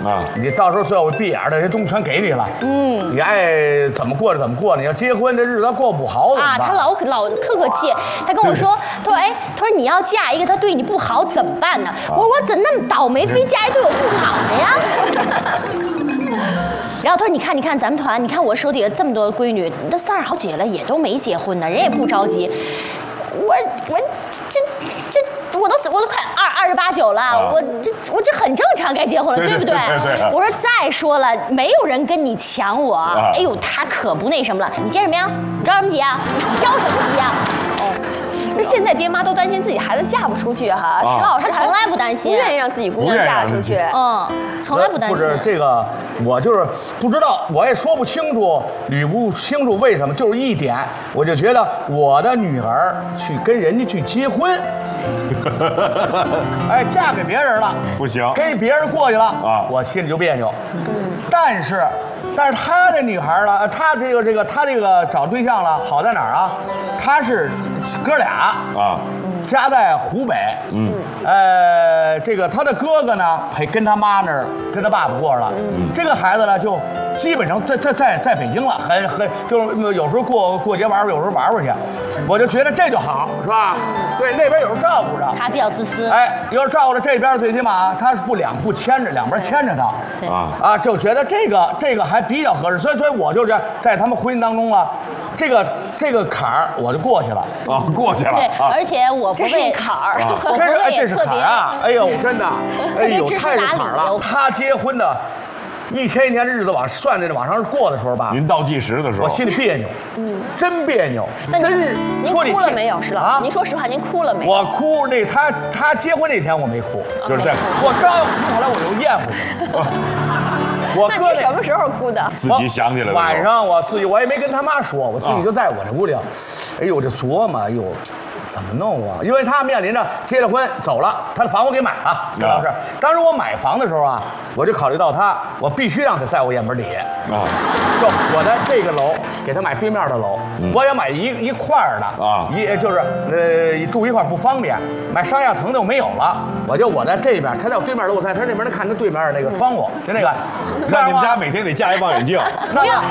啊， 你到时候最后闭眼的这些东西全给你了，你爱怎么过就怎么过。你要结婚这日子过不好怎么办？ 他老特可气，他跟我说，他说你要嫁一个他对你不好怎么办呢？我说我怎那么倒霉，非嫁一对我不好的呀？然后他说：“你看咱们团，你看我手底下这么多闺女，都30好几了，也都没结婚呢，人也不着急。我都快28、9了，我这很正常，该结婚了，对不对？我说再说了，没有人跟你抢我。哎呦，他可不那什么了，你结什么呀？你着什么急啊？你着什么急啊？ 那现在爹妈都担心自己孩子嫁不出去哈，石老师他从来不担心， 不愿意让自己姑娘嫁出去， 从来不担心。 不是这个，我就是不知道，我也说不清楚，捋不清楚为什么，就是一点，我就觉得我的女儿去跟人家去结婚，哎，嫁给别人了， 不行， 跟别人过去了啊，我心里就别扭。但是他的女孩呢，他这个找对象了，好在哪儿啊？他是哥俩啊，家在湖北。这个他的哥哥呢，跟他妈那儿跟他爸爸过了。这个孩子呢，就基本上在北京了，很就是有时候过节玩，有时候玩去。我就觉得这就好，是吧？对，那边有时候照顾着。 他比较自私。 哎，有时候照顾着这边，最起码他是不牵着，两边牵着他。就觉得这个还比较合适，所以我就在他们婚姻当中了，这个坎儿我就过去了啊，过去了。 对，而且我不为坎儿， 这是坎儿啊！哎呦，真的，哎呦，太是坎儿了。他结婚的。一天一天的日子往上过的时候吧， 您倒计时的时候， 我心里别扭，真别扭。真是您哭了没有？石老师，您说实话，您哭了没有？ 我哭，他结婚那天我没哭， 就是在我刚要哭，后来我又咽回去了。 我哥什么时候哭的？ 自己想起来了。 晚上我也没跟他妈说，我自己就在我这屋里，哎呦，这琢磨，哎呦。怎么弄啊？因为他面临着结了婚走了，他的房我给买了，这倒是。当时我买房的时候啊，我就考虑到我必须让他在我眼门底下啊。就我在这个楼给他买对面的楼，我也买一块儿的啊，就是住一块不方便，买上下层就没有了。我在这边，他在我对面楼，我在他那边能看他对面那个窗户，就那个。 那你们家每天得架一望远镜。 没有，